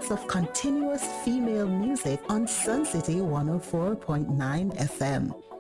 minutes of continuous female music on Sun City 104.9 FM.